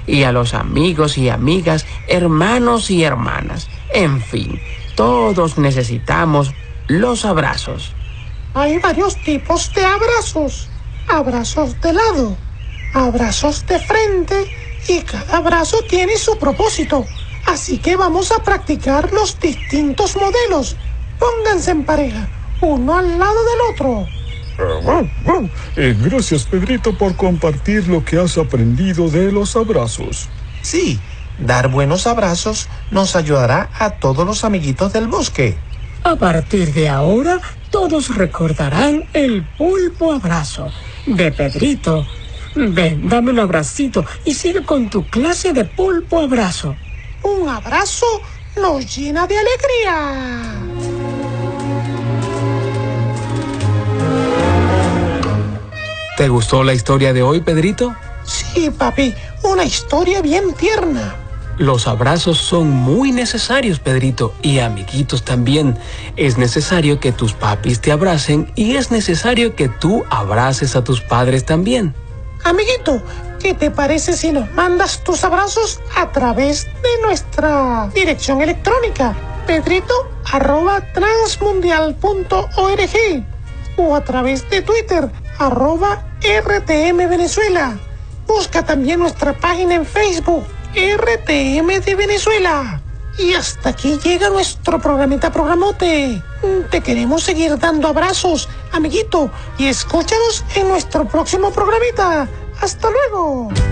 y a los amigos y amigas, hermanos y hermanas. En fin, todos necesitamos los abrazos. Hay varios tipos de abrazos. Abrazos de lado, abrazos de frente, y cada abrazo tiene su propósito. Así que vamos a practicar los distintos modelos. Pónganse en pareja, uno al lado del otro. Gracias, Pedrito, por compartir lo que has aprendido de los abrazos. Sí, dar buenos abrazos nos ayudará a todos los amiguitos del bosque. A partir de ahora, todos recordarán el pulpo abrazo de Pedrito. Ven, dame un abracito y sigue con tu clase de pulpo abrazo. Un abrazo nos llena de alegría. ¿Te gustó la historia de hoy, Pedrito? Sí, papi, una historia bien tierna. Los abrazos son muy necesarios, Pedrito, y amiguitos también. Es necesario que tus papis te abracen y es necesario que tú abraces a tus padres también. Amiguito, ¿qué te parece si nos mandas tus abrazos a través de nuestra dirección electrónica? pedrito@transmundial.org o a través de Twitter @RTM Venezuela. Busca también nuestra página en Facebook, RTM de Venezuela. Y hasta aquí llega nuestro programote. Te queremos seguir dando abrazos, amiguito, y escúchanos en nuestro próximo programita. ¡Hasta luego!